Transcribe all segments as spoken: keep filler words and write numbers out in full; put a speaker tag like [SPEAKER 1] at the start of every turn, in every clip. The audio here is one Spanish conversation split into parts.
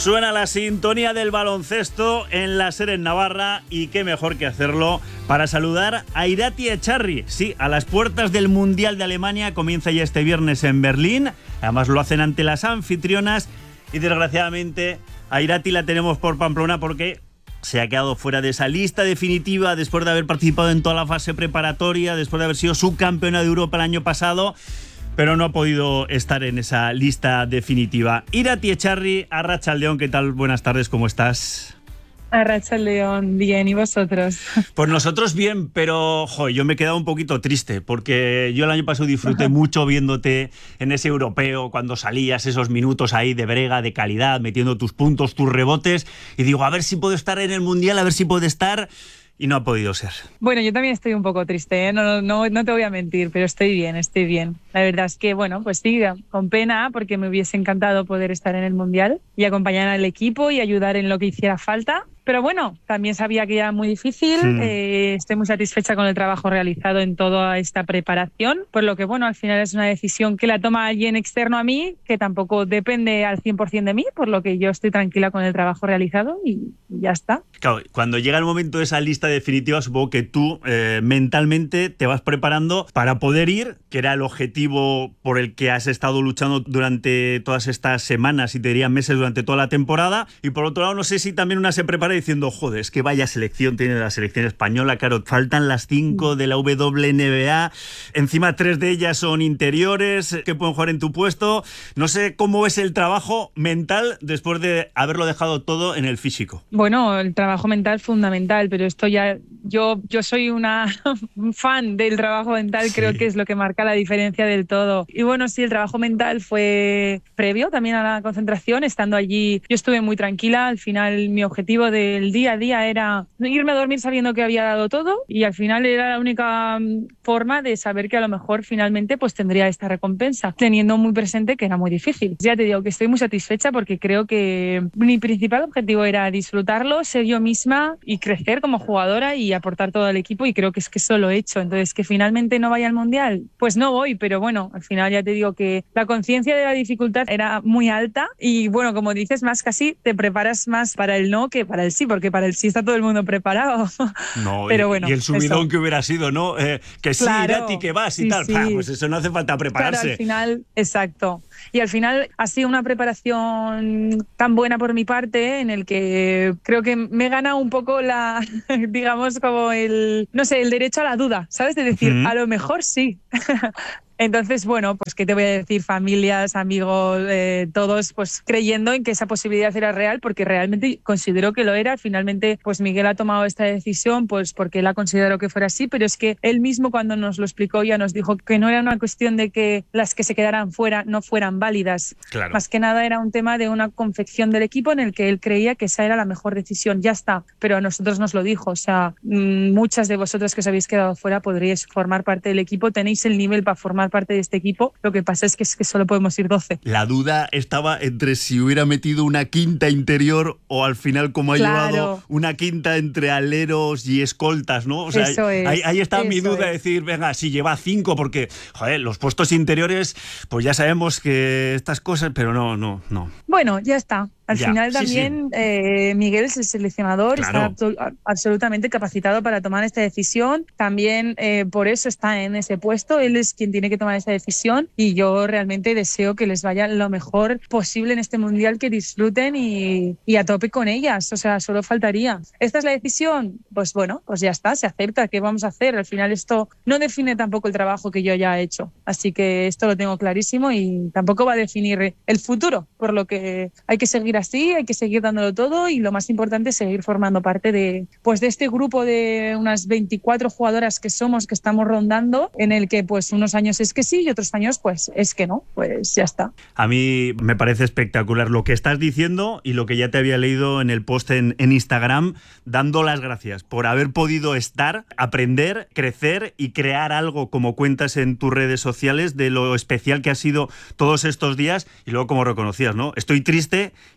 [SPEAKER 1] Suena la sintonía del baloncesto en la SER en Navarra y qué mejor que hacerlo para saludar a Irati Echarri. Sí, a las puertas del Mundial de Alemania, comienza ya este viernes en Berlín. Además lo hacen ante las anfitrionas y desgraciadamente a Irati la tenemos por Pamplona porque se ha quedado fuera de esa lista definitiva después de haber participado en toda la fase preparatoria, después de haber sido subcampeona de Europa el año pasado, pero no ha podido estar en esa lista definitiva. Irati Echarri, Arratsaldeon, ¿qué tal? Buenas tardes, ¿cómo estás?
[SPEAKER 2] Arratsaldeon, bien, ¿y vosotros?
[SPEAKER 1] Pues nosotros bien, pero jo, yo me he quedado un poquito triste porque yo el año pasado disfruté mucho viéndote en ese europeo cuando salías esos minutos ahí de brega, de calidad, metiendo tus puntos, tus rebotes, y digo, a ver si puedo estar en el Mundial, a ver si puedo estar... Y no ha podido ser.
[SPEAKER 2] Bueno, yo también estoy un poco triste, ¿eh? no, no, no te voy a mentir, pero estoy bien, estoy bien. La verdad es que, bueno, pues sí, con pena, porque me hubiese encantado poder estar en el Mundial y acompañar al equipo y ayudar en lo que hiciera falta. Pero bueno, también sabía que era muy difícil. Sí. Eh, estoy muy satisfecha con el trabajo realizado en toda esta preparación, por lo que, bueno, al final es una decisión que la toma alguien externo a mí, que tampoco depende al cien por ciento de mí, por lo que yo estoy tranquila con el trabajo realizado y, y ya está.
[SPEAKER 1] Claro, cuando llega el momento de esa lista definitiva, supongo que tú eh, mentalmente te vas preparando para poder ir, que era el objetivo por el que has estado luchando durante todas estas semanas y te diría meses durante toda la temporada. Y por otro lado, no sé si también una se prepara diciendo, joder, es que vaya selección tiene la selección española, claro, faltan las cinco de la W N B A, encima tres de ellas son interiores que pueden jugar en tu puesto. No sé cómo es el trabajo mental después de haberlo dejado todo en el físico.
[SPEAKER 2] Bueno, el trabajo mental fundamental, pero esto ya, yo, yo soy una fan del trabajo mental, sí. Creo que es lo que marca la diferencia del todo. Y bueno, sí, el trabajo mental fue previo también a la concentración, estando allí yo estuve muy tranquila, al final mi objetivo de el día a día era irme a dormir sabiendo que había dado todo y al final era la única forma de saber que a lo mejor finalmente pues tendría esta recompensa, teniendo muy presente que era muy difícil. Ya te digo que estoy muy satisfecha porque creo que mi principal objetivo era disfrutarlo, ser yo misma y crecer como jugadora y aportar todo al equipo, y creo que es que eso lo he hecho. Entonces, que finalmente no vaya al Mundial, pues no voy, pero bueno, al final ya te digo que la conciencia de la dificultad era muy alta y bueno, como dices, más casi te preparas más para el no que para el sí, porque para el sí está todo el mundo preparado.
[SPEAKER 1] No,
[SPEAKER 2] pero
[SPEAKER 1] y,
[SPEAKER 2] bueno,
[SPEAKER 1] y el subidón
[SPEAKER 2] eso.
[SPEAKER 1] Que hubiera sido, ¿no? Eh, que sí,
[SPEAKER 2] claro,
[SPEAKER 1] Irati, que vas y
[SPEAKER 2] sí,
[SPEAKER 1] tal.
[SPEAKER 2] sí.
[SPEAKER 1] Pah, pues eso no hace falta prepararse.
[SPEAKER 2] Claro, al final, exacto. Y al final ha sido una preparación tan buena por mi parte, en el que creo que me gana un poco la, digamos, como el, no sé, el derecho a la duda, ¿sabes? De decir, uh-huh. A lo mejor sí. Entonces, bueno, pues qué te voy a decir, familias, amigos, eh, todos pues creyendo en que esa posibilidad era real, porque realmente considero que lo era. Finalmente, pues Miguel ha tomado esta decisión pues porque él ha considerado que fuera así, pero es que él mismo cuando nos lo explicó ya nos dijo que no era una cuestión de que las que se quedaran fuera no fueran válidas.
[SPEAKER 1] Claro.
[SPEAKER 2] Más que nada era un tema de una confección del equipo en el que él creía que esa era la mejor decisión. Ya está, pero a nosotros nos lo dijo. O sea, muchas de vosotras que os habéis quedado fuera podríais formar parte del equipo, tenéis el nivel para formar parte de este equipo, lo que pasa es que, es que solo podemos ir doce.
[SPEAKER 1] La duda estaba entre si hubiera metido una quinta interior o al final como ha claro. llevado una quinta entre aleros y escoltas, ¿no? O sea,
[SPEAKER 2] eso es,
[SPEAKER 1] ahí, ahí está mi duda
[SPEAKER 2] es.
[SPEAKER 1] de decir, venga, si lleva cinco, porque, joder, los puestos interiores, pues ya sabemos que estas cosas, pero no, no, no.
[SPEAKER 2] Bueno, ya está. Al
[SPEAKER 1] ya,
[SPEAKER 2] final
[SPEAKER 1] sí,
[SPEAKER 2] también
[SPEAKER 1] sí.
[SPEAKER 2] Eh, Miguel es el seleccionador, claro. Está absol- absolutamente capacitado para tomar esta decisión. También eh, por eso está en ese puesto, él es quien tiene que tomar esa decisión y yo realmente deseo que les vaya lo mejor posible en este Mundial, que disfruten y, y a tope con ellas, o sea, solo faltaría. ¿Esta es la decisión? Pues bueno, pues ya está, se acepta. ¿Qué vamos a hacer? Al final esto no define tampoco el trabajo que yo ya he hecho, así que esto lo tengo clarísimo y tampoco va a definir el futuro, por lo que hay que seguir así, hay que seguir dándolo todo y lo más importante es seguir formando parte de, pues de este grupo de unas veinticuatro jugadoras que somos, que estamos rondando, en el que pues unos años es que sí y otros años pues es que no, pues ya está.
[SPEAKER 1] A mí me parece espectacular lo que estás diciendo y lo que ya te había leído en el post en, en Instagram, dando las gracias por haber podido estar, aprender, crecer y crear algo, como cuentas en tus redes sociales, de lo especial que ha sido todos estos días y luego como reconocías, ¿no? Estoy triste y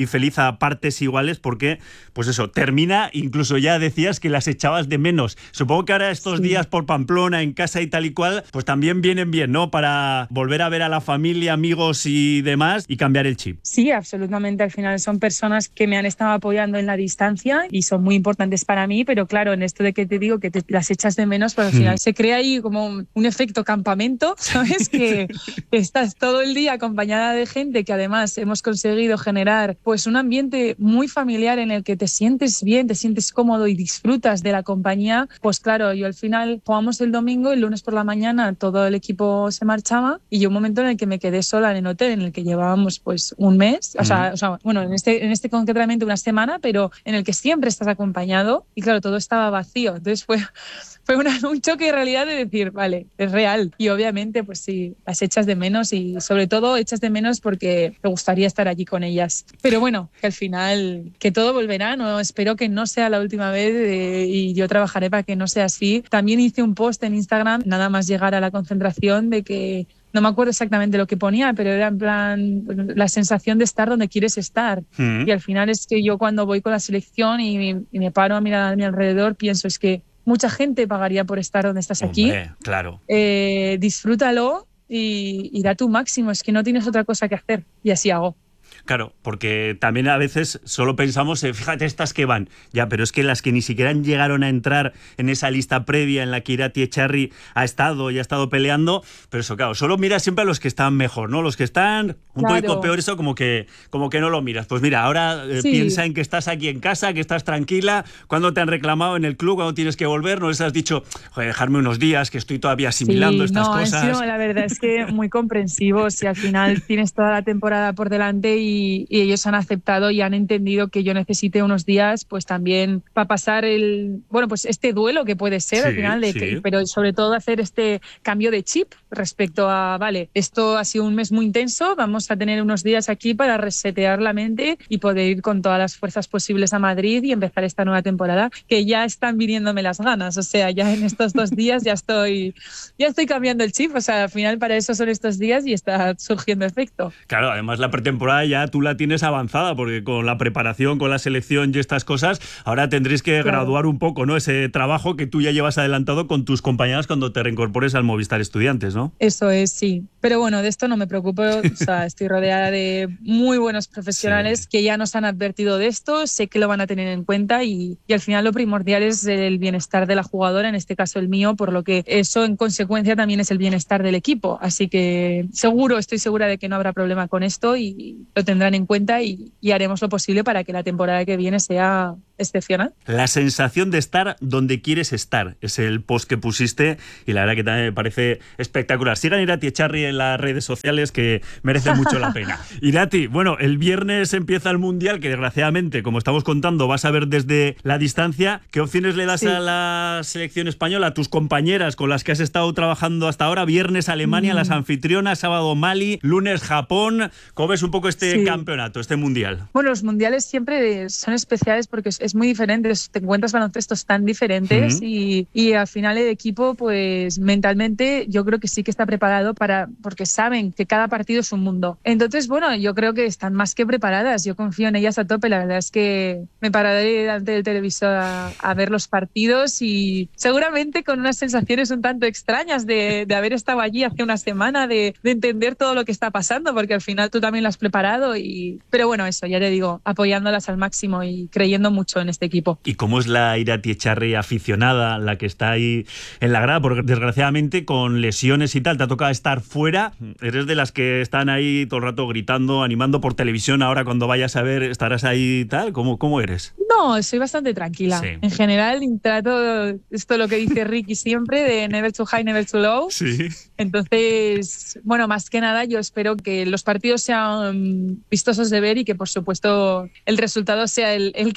[SPEAKER 1] y feliz a partes iguales porque, pues eso, termina, incluso ya decías que las echabas de menos. Supongo que ahora estos sí. días por Pamplona, en casa y tal y cual, pues también vienen bien, ¿no? Para volver a ver a la familia, amigos y demás y cambiar el chip.
[SPEAKER 2] Sí, absolutamente. Al final son personas que me han estado apoyando en la distancia y son muy importantes para mí, pero claro, en esto de que te digo que te las echas de menos, pues al final mm. se crea ahí como un efecto campamento, ¿sabes? Que estás todo el día acompañada de gente que además hemos conseguido generar pues un ambiente muy familiar en el que te sientes bien, te sientes cómodo y disfrutas de la compañía. Pues claro, yo al final jugamos el domingo, el lunes por la mañana todo el equipo se marchaba y yo un momento en el que me quedé sola en el hotel, en el que llevábamos pues un mes, o sea, mm. o sea bueno, en este, en este concretamente una semana, pero en el que siempre estás acompañado y claro, todo estaba vacío. Entonces fue... Fue una, un choque de realidad de decir, vale, es real. Y obviamente, pues sí, las echas de menos y sobre todo echas de menos porque te gustaría estar allí con ellas. Pero bueno, que al final, que todo volverá, ¿no? Espero que no sea la última vez eh, y yo trabajaré para que no sea así. También hice un post en Instagram, nada más llegar a la concentración, de que no me acuerdo exactamente lo que ponía, pero era en plan la sensación de estar donde quieres estar. Mm. Y al final es que yo cuando voy con la selección y, y me paro a mirar a mi alrededor, pienso es que mucha gente pagaría por estar donde estás aquí.
[SPEAKER 1] Hombre, claro.
[SPEAKER 2] Eh, disfrútalo y, y da tu máximo. Es que no tienes otra cosa que hacer. Y así hago.
[SPEAKER 1] Claro, porque también a veces solo pensamos, eh, fíjate estas que van, ya, pero es que las que ni siquiera llegaron a entrar en esa lista previa en la que Irati Echarri ha estado y ha estado peleando, pero eso, claro, solo miras siempre a los que están mejor, ¿no? Los que están un claro. poquito peor, eso como que, como que no lo miras. Pues mira, ahora eh, sí. piensa en que estás aquí en casa, que estás tranquila, cuando te han reclamado en el club, cuando tienes que volver, no les has dicho, joder, dejarme unos días, que estoy todavía asimilando sí, estas
[SPEAKER 2] no,
[SPEAKER 1] cosas.
[SPEAKER 2] No, la verdad es que muy comprensivos y al final tienes toda la temporada por delante y Y, y ellos han aceptado y han entendido que yo necesite unos días pues también para pasar el bueno pues este duelo que puede ser sí, al final de sí. que, pero sobre todo hacer este cambio de chip respecto a vale, esto ha sido un mes muy intenso, vamos a tener unos días aquí para resetear la mente y poder ir con todas las fuerzas posibles a Madrid y empezar esta nueva temporada, que ya están viniéndome las ganas, o sea, ya en estos dos días ya estoy ya estoy cambiando el chip, o sea, al final para eso son estos días y está surgiendo efecto.
[SPEAKER 1] Claro, además la pretemporada ya tú la tienes avanzada, porque con la preparación, con la selección y estas cosas, ahora tendréis que claro. graduar un poco, ¿no? Ese trabajo que tú ya llevas adelantado con tus compañeras cuando te reincorpores al Movistar Estudiantes, ¿no?
[SPEAKER 2] Eso es, sí. Pero bueno, de esto no me preocupo, o sea, estoy rodeada de muy buenos profesionales sí. que ya nos han advertido de esto, sé que lo van a tener en cuenta y, y al final lo primordial es el bienestar de la jugadora, en este caso el mío, por lo que eso en consecuencia también es el bienestar del equipo. Así que seguro, estoy segura de que no habrá problema con esto y lo tendrán en cuenta y, y haremos lo posible para que la temporada que viene sea excepcional.
[SPEAKER 1] La sensación de estar donde quieres estar es el post que pusiste y la verdad que también me parece espectacular. Sigan a Irati Echarri en las redes sociales, que merece mucho la pena. Irati, bueno, el viernes empieza el Mundial, que desgraciadamente, como estamos contando, vas a ver desde la distancia. ¿Qué opciones le das sí. a la selección española, a tus compañeras con las que has estado trabajando hasta ahora? Viernes Alemania, mm. las anfitrionas, sábado Mali, lunes Japón. ¿Cómo ves un poco este sí. campeonato, este Mundial?
[SPEAKER 2] Bueno, los Mundiales siempre son especiales porque es muy diferente, te encuentras baloncestos tan diferentes uh-huh. y, y al final el equipo pues mentalmente yo creo que sí que está preparado para, porque saben que cada partido es un mundo. Entonces, bueno, yo creo que están más que preparadas, yo confío en ellas a tope, la verdad es que me pararé delante del televisor a, a ver los partidos y seguramente con unas sensaciones un tanto extrañas de, de haber estado allí hace una semana, de, de entender todo lo que está pasando, porque al final tú también lo has preparado y, pero bueno, eso, ya te digo, apoyándolas al máximo y creyendo mucho en este equipo.
[SPEAKER 1] ¿Y cómo es la Irati Echarri aficionada, la que está ahí en la grada? Porque desgraciadamente con lesiones y tal te ha tocado estar fuera. ¿Eres de las que están ahí todo el rato gritando, animando por televisión? Ahora cuando vayas a ver estarás ahí y tal. ¿Cómo, cómo eres?
[SPEAKER 2] No, soy bastante tranquila. Sí. En general trato esto lo que dice Ricky siempre de never too high, never too low.
[SPEAKER 1] Sí.
[SPEAKER 2] Entonces, bueno, más que nada yo espero que los partidos sean vistosos de ver y que por supuesto el resultado sea el, el que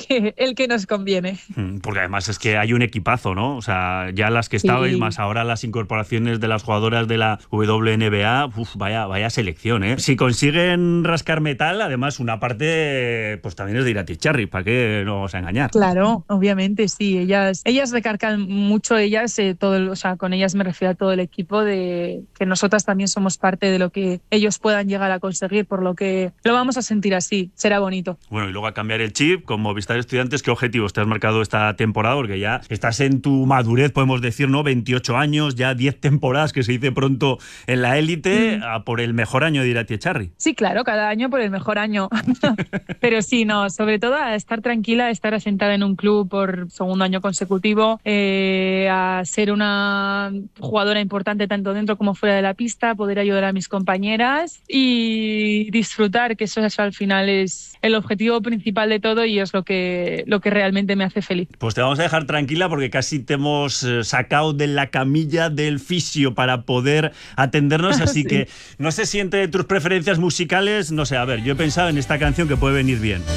[SPEAKER 2] el que nos conviene.
[SPEAKER 1] Porque además es que hay un equipazo, ¿no? O sea, ya las que estabais, sí. Más ahora las incorporaciones de las jugadoras de la W N B A, uf, vaya, vaya selección, ¿eh? Si consiguen rascar metal, además una parte pues también es de Irati Echarri, ¿para qué nos vamos a engañar?
[SPEAKER 2] Claro, obviamente, sí. Ellas, ellas recargan mucho, ellas, eh, todo el, o sea, con ellas me refiero a todo el equipo, de que nosotras también somos parte de lo que ellos puedan llegar a conseguir, por lo que lo vamos a sentir así, será bonito.
[SPEAKER 1] Bueno, y luego a cambiar el chip, con Movistar Estudiantes, ¿qué objetivos te has marcado esta temporada? Porque ya estás en tu madurez, podemos decir, ¿no? veintiocho años, ya diez temporadas, que se dice pronto en la élite, mm. a por el mejor año de Irati Echarri.
[SPEAKER 2] Sí, claro, cada año por el mejor año. Pero sí, no, sobre todo a estar tranquila, a estar asentada en un club por segundo año consecutivo, eh, a ser una jugadora importante tanto dentro como fuera de la pista, poder ayudar a mis compañeras y disfrutar, que eso, eso al final es el objetivo principal de todo y es lo que, lo que realmente me hace feliz.
[SPEAKER 1] Pues te vamos a dejar tranquila porque casi te hemos sacado de la camilla del fisio para poder atendernos, así sí. Que no sé si entre tus preferencias musicales, no sé, a ver, yo he pensado en esta canción que puede venir bien.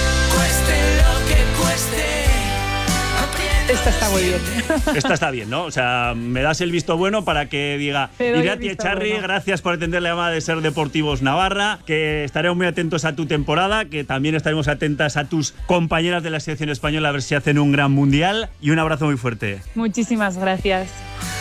[SPEAKER 2] Esta está muy bien.
[SPEAKER 1] Esta está bien, ¿no? O sea, me das el visto bueno para que diga Irati Echarri, bueno. Gracias por atender la llamada de Ser Deportivos Navarra, que estaremos muy atentos a tu temporada, que también estaremos atentas a tus compañeras de la selección española a ver si hacen un gran mundial, y un abrazo muy fuerte.
[SPEAKER 2] Muchísimas gracias.